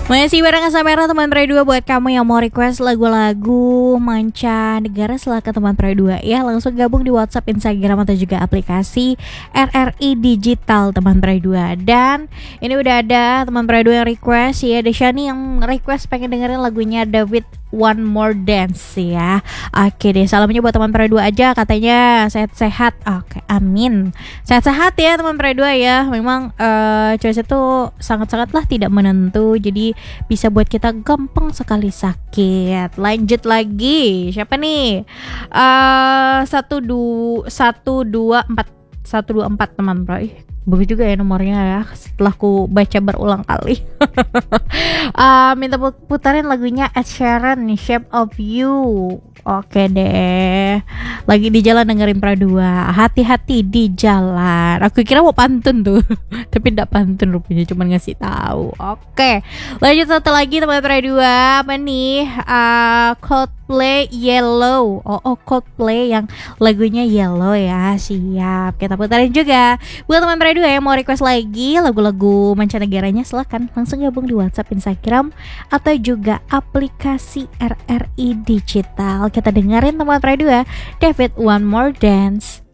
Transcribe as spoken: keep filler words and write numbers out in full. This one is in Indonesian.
Masih bareng sama Era teman Pre dua buat kamu yang mau request lagu-lagu mancanegara silakan teman Pre dua ya, langsung gabung di WhatsApp, Instagram atau juga aplikasi R R I Digital teman Pre dua. Dan ini udah ada teman Pre dua yang request ya, Deshani yang request pengen dengerin lagunya David One More Dance ya. Oke deh, salamnya buat teman Pre dua aja, katanya sehat-sehat. Oke, amin. Sehat-sehat ya teman Pre dua ya. Memang uh, cuaca tuh sangat-sangatlah tidak menentu, jadi bisa buat kita gampang sekali sakit. Lanjut lagi, siapa nih? Uh, satu dua satu dua empat satu dua empat teman bro. Bagus juga ya nomornya ya, setelah ku baca berulang kali. uh, Minta putarin lagunya Ed Sheeran nih, Shape of You. Oke deh, lagi di jalan dengerin Pra dua, hati-hati di jalan. Aku kira mau pantun tuh, tapi tidak pantun rupanya, cuma ngasih tahu. Oke, lanjut satu lagi teman Pra dua, apa nih? Uh, Coldplay Yellow. Oh, oh Coldplay yang lagunya Yellow ya, siap. Kita putarin juga. Buat teman Pra dua yang mau request lagi lagu-lagu mancanegaranya, silahkan langsung gabung di WhatsApp, Instagram atau juga aplikasi R R I Digital. Kita dengerin teman Pra dua, David One More Dance.